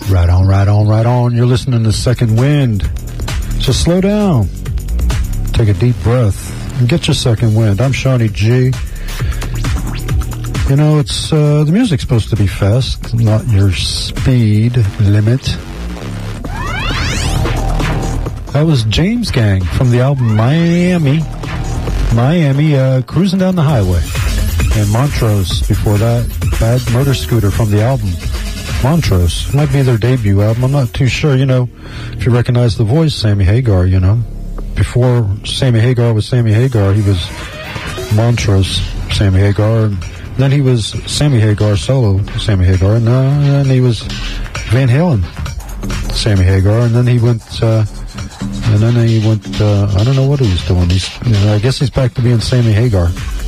Right on, right on, right on. You're listening to Second Wind. Just slow down. Take a deep breath and get your second wind. I'm Shawnee G. You know, it's the music's supposed to be fast, not your speed limit. That was James Gang from the album Miami, Cruising Down the Highway. And Montrose before that, Bad Motor Scooter from the album Montrose. Might be their debut album, I'm not too sure. You know, if you recognize the voice, Sammy Hagar, you know. Before Sammy Hagar was Sammy Hagar, he was Montrose Sammy Hagar, and then he was Sammy Hagar solo Sammy Hagar, and then he was Van Halen Sammy Hagar, and then he went I don't know what he was doing. I guess he's back to being Sammy Hagar.